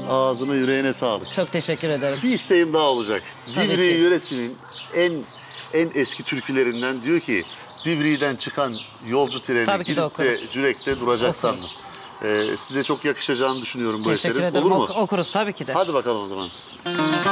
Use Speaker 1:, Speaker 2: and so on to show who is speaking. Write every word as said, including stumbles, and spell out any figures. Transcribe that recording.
Speaker 1: Ağzına yüreğine sağlık.
Speaker 2: Çok teşekkür ederim.
Speaker 1: Bir isteğim daha olacak.
Speaker 2: Tabii
Speaker 1: Divriği
Speaker 2: ki.
Speaker 1: yöresinin en en eski türkülerinden diyor ki Divriği'den çıkan yolcu treni
Speaker 2: Tabii ki de
Speaker 1: gidip de
Speaker 2: okuruz.
Speaker 1: Cürek'te duracak sandım.
Speaker 2: Okuruz.
Speaker 1: Ee, size çok yakışacağını düşünüyorum bu
Speaker 2: Teşekkür
Speaker 1: eserin.
Speaker 2: ederim.
Speaker 1: Olur mu?
Speaker 2: Ok- okuruz tabii ki de.
Speaker 1: Hadi bakalım o zaman.